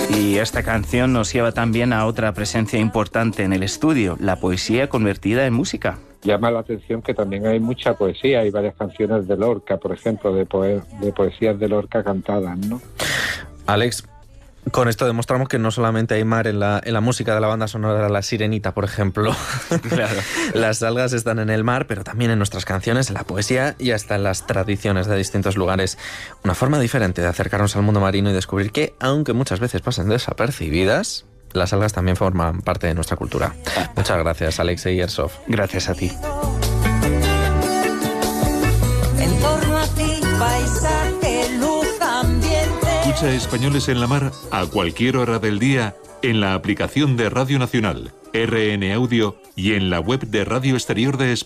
Y esta canción nos lleva también a otra presencia importante en el estudio, la poesía convertida en música. Llama la atención que también hay mucha poesía, hay varias canciones de Lorca, por ejemplo, de poesías de Lorca cantadas, ¿no? Alex, con esto demostramos que no solamente hay mar en la música de la banda sonora de La Sirenita, por ejemplo. Claro. Las algas están en el mar, pero también en nuestras canciones, en la poesía y hasta en las tradiciones de distintos lugares. Una forma diferente de acercarnos al mundo marino y descubrir que, aunque muchas veces pasen desapercibidas, las algas también forman parte de nuestra cultura. Muchas gracias, Alexei Yersov. Gracias a ti. En torno a ti, paisaje, luz, ambiente. Escucha Españoles en la Mar a cualquier hora del día en la aplicación de Radio Nacional, RN Audio y en la web de Radio Exterior de España.